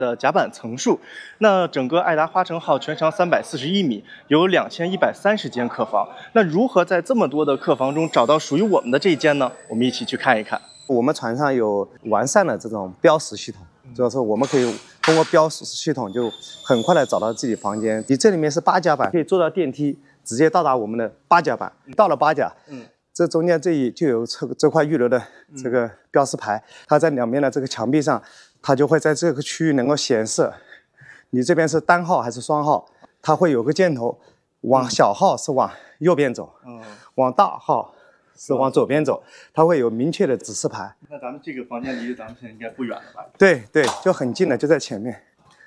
的甲板层数。那整个爱达花城号全长341米，有2130间客房。那如何在这么多的客房中找到属于我们的这一间呢？我们一起去看一看。 我们船上有完善的这种标识系统，主要是我们可以通过标识系统就很快的找到自己房间。你这里面是8甲板，可以坐到电梯直接到达我们的8甲板。到了8甲，这中间就有这块预留的这个标识牌，它在两边的这个墙壁上，它就会在这个区域能够显示你这边是单号还是双号，它会有个箭头，往小号是往右边走，往大号是往左边走，它会有明确的指示牌。 那咱们这个房间离咱们现在应该不远了吧？ 对对，就很近的，就在前面。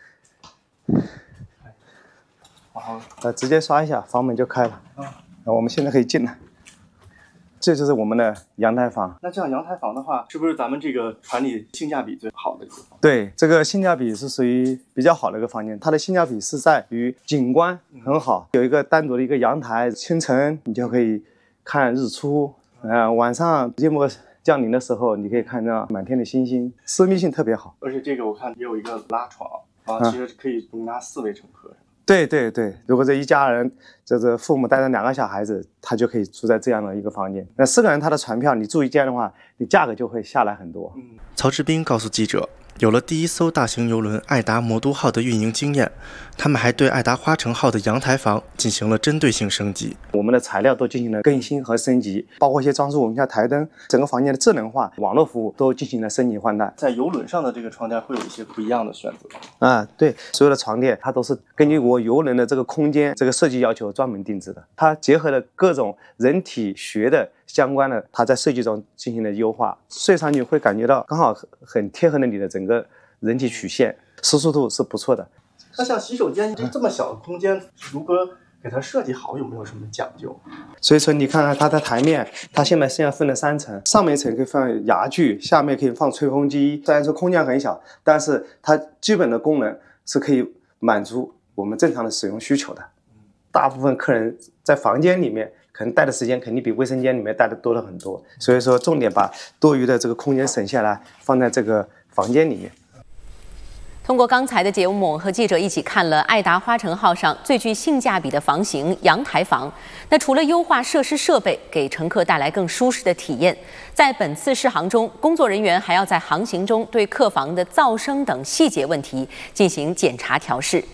直接刷一下，房门就开了。我们现在可以进了。这就是我们的阳台房。 那这样阳台房的话，是不是咱们这个船里性价比最好的一个房间？ 对，这个性价比是属于比较好的一个房间。它的性价比是在于景观很好，有一个单独的一个阳台，清晨你就可以看日出，晚上夜幕降临的时候，你可以看到满天的星星，私密性特别好。 而且这个我看也有一个拉床其实可以容纳4位乘客。 对对对，如果这一家人，就是父母带着2个小孩子，他就可以住在这样的一个房间。那4个人他的船票，你住一间的话，你价格就会下来很多。 曹志斌告诉记者，有了第1艘大型邮轮爱达魔都号的运营经验，他们还对爱达花城号的阳台房进行了针对性升级。 我们的材料都进行了更新和升级，包括一些装饰，我们像台灯，整个房间的智能化、网络服务都进行了升级换代。 在邮轮上的这个床垫会有一些不一样的选择对，所有的床垫它都是根据我邮轮的这个空间、这个设计要求专门定制的，它结合了各种人体学的相关的，它在设计中进行了优化，睡上去会感觉到刚好很贴合了你的整个人体曲线，舒适度是不错的。 那像洗手间这么小的空间，如何给它设计好，有没有什么讲究？ 所以说你看看它的台面，它现在分了3层，上面一层可以放牙具，下面可以放吹风机。虽然说空间很小，但是它基本的功能是可以满足我们正常的使用需求的。大部分客人在房间里面可能待的时间肯定比卫生间里面待的多了很多，所以说重点把多余的这个空间省下来，放在这个房间里面。 通过刚才的节目，和记者一起看了爱达花城号上最具性价比的房型——阳台房。那除了优化设施设备，给乘客带来更舒适的体验，在本次试航中，工作人员还要在航行中对客房的噪声等细节问题进行检查调试。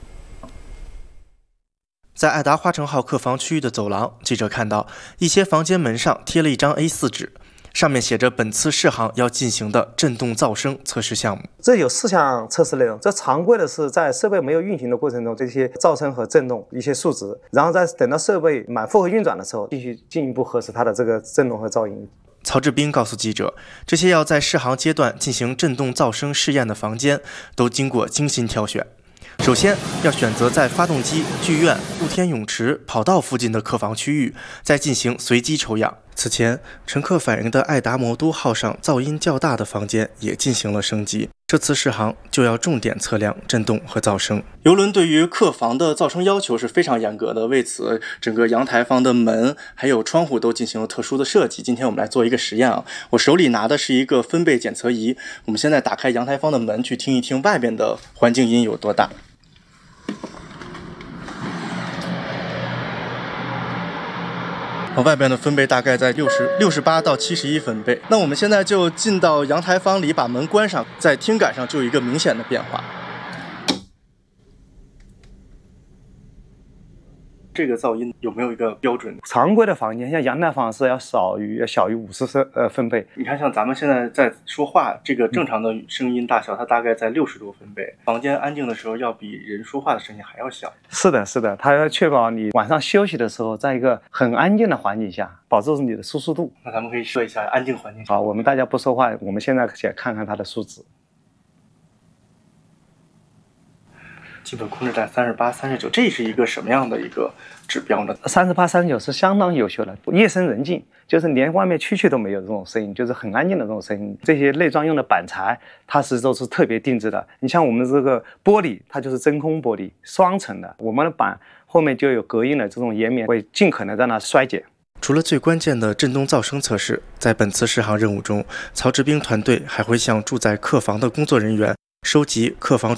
在爱达花城号客房区域的走廊，记者看到一些房间门上贴了一张 A4 纸。上面写着本次试航要进行的震动噪声测试项目。 这有4项测试内容，这常规的是在设备没有运行的过程中，这些噪声和震动一些数值，然后在等到设备满负荷运转的时候，继续进一步核实它的这个震动和噪音。 曹志斌告诉记者，这些要在试航阶段进行震动噪声试验的房间，都经过精心挑选。首先要选择在发动机、剧院、露天泳池、跑道附近的客房区域，再进行随机抽样。此前，乘客反映的爱达魔都号上噪音较大的房间也进行了升级。这次试航就要重点测量震动和噪声。邮轮对于客房的噪声要求是非常严格的，为此整个阳台房的门还有窗户都进行了特殊的设计。今天我们来做一个实验我手里拿的是一个分贝检测仪，我们现在打开阳台房的门，去听一听外边的环境音有多大。外边的分贝大概在68到71分贝。那我们现在就进到阳台房里，把门关上，在听感上就有一个明显的变化。这个噪音有没有一个标准？ 常规的房间，像阳台房是要小于50分贝。 你看，像咱们现在在说话，这个正常的声音大小，它大概在60多分贝。房间安静的时候，要比人说话的声音还要小。 是的，是的，它要确保你晚上休息的时候，在一个很安静的环境下，保证你的舒适度。 那咱们可以设一下安静环境。 好，我们大家不说话，我们现在先看看它的数值。 基本控制在38、39，这是一个什么样的一个指标呢 ？38、39是相当优秀的，夜深人静，就是连外面蛐蛐都没有这种声音，就是很安静的这种声音。这些内装用的板材，它都是特别定制的。你像我们这个玻璃，它就是真空玻璃，双层的，我们的板后面就有隔音的这种岩棉，会尽可能让它衰减。 除了最关键的震动噪声测试，在本次试航任务中，曹志斌团队还会向住在客房的工作人员收集客房